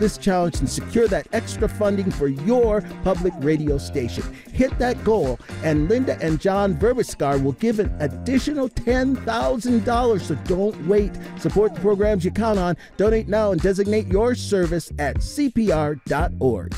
this challenge and secure that extra funding for your public radio station. Hit that goal, and Linda and John Verbiskar will give an additional $10,000. So don't wait. Support the programs you count on. Donate now and designate your service at CPR.org.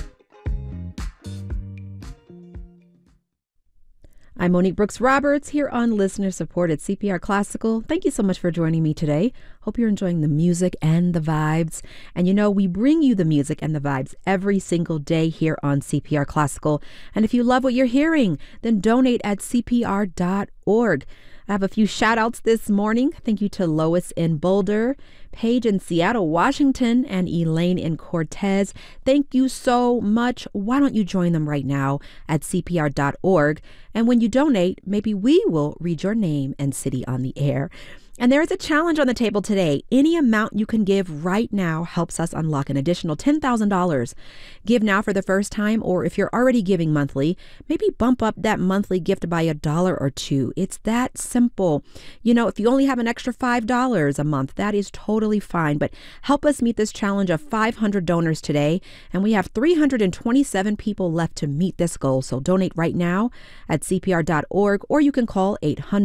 I'm Monique Brooks Roberts here on Listener Support at CPR Classical. Thank you so much for joining me today. Hope you're enjoying the music and the vibes. And you know, we bring you the music and the vibes every single day here on CPR Classical. And if you love what you're hearing, then donate at CPR.org. I have a few shout outs this morning. Thank you to Lois in Boulder, Paige in Seattle, Washington, and Elaine in Cortez. Thank you so much. Why don't you join them right now at CPR.org? And when you donate, maybe we will read your name and city on the air. And there is a challenge on the table today. Any amount you can give right now helps us unlock an additional $10,000. Give now for the first time, or if you're already giving monthly, maybe bump up that monthly gift by $1 or $2. It's that simple. You know, if you only have an extra $5 a month, that is totally fine. But help us meet this challenge of 500 donors today. And we have 327 people left to meet this goal. So donate right now at CPR.org, or you can call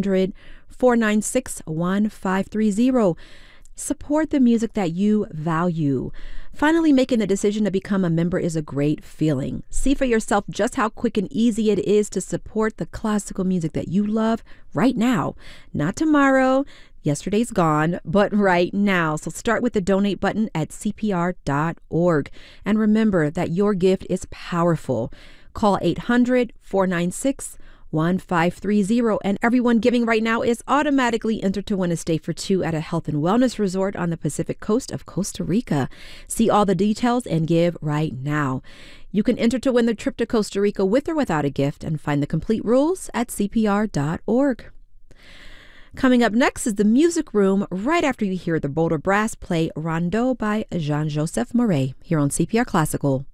800-496-1530. Support the music that you value. Finally, making the decision to become a member is a great feeling. See for yourself just how quick and easy it is to support the classical music that you love right now. Not tomorrow, yesterday's gone, but right now. So start with the donate button at CPR.org. And remember that your gift is powerful. Call 800-496-1530. 1530, and everyone giving right now is automatically entered to win a stay for two at a health and wellness resort on the Pacific coast of Costa Rica. See all the details and give right now. You can enter to win the trip to Costa Rica with or without a gift, and find the complete rules at CPR.org. Coming up next is the Music Room, right after you hear the Boulder Brass play Rondeau by Jean-Joseph Murray here on CPR Classical.